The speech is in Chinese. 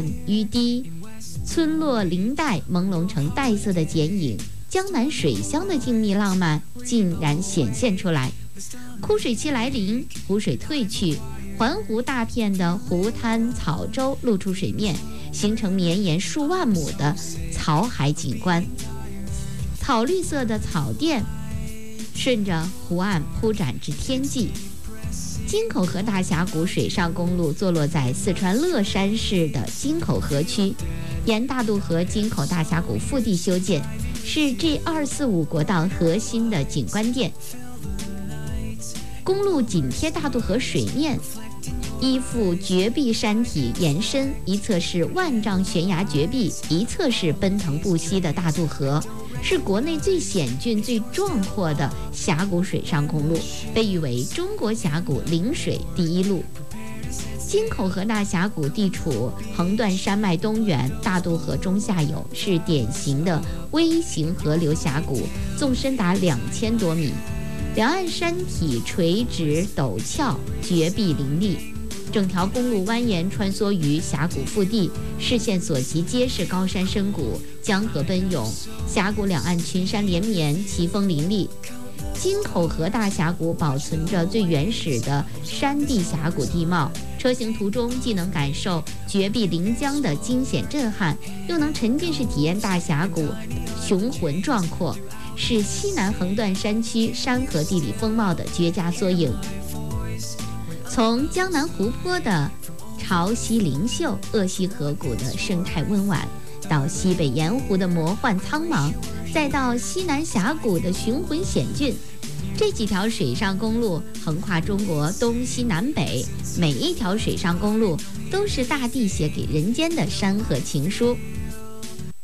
雨滴，村落林带朦胧成带色的剪影，江南水乡的静谧浪漫竟然显现出来。枯水期来临，湖水退去，环湖大片的湖滩草洲露出水面，形成绵延数万亩的草海景观。草绿色的草甸顺着湖岸铺展至天际。京口河大峡谷水上公路坐落在四川乐山市的京口河区，沿大渡河京口大峡谷腹地修建，是 G245 国道核心的景观点。公路紧贴大渡河水面，依附绝壁山体延伸，一侧是万丈悬崖绝壁，一侧是奔腾不息的大渡河，是国内最险峻、最壮阔的峡谷水上公路，被誉为中国峡谷临水第一路。京口河大峡谷地处横断山脉东缘，大渡河中下游，是典型的微型河流峡谷，纵深达2000多米，两岸山体垂直陡峭，绝壁林立。整条公路蜿蜒穿梭于峡谷腹地，视线所及皆是高山深谷，江河奔涌，峡谷两岸群山连绵，奇峰林立。京口河大峡谷保存着最原始的山地峡谷地貌，车行途中既能感受绝壁临江的惊险震撼，又能沉浸式体验大峡谷雄浑壮阔，是西南横断山区山河地理风貌的绝佳缩影。从江南湖泊的潮汐灵秀、鄂西河谷的生态温婉，到西北盐湖的魔幻苍茫，再到西南峡谷的雄浑险峻，这几条水上公路横跨中国东西南北，每一条水上公路都是大地写给人间的山河情书。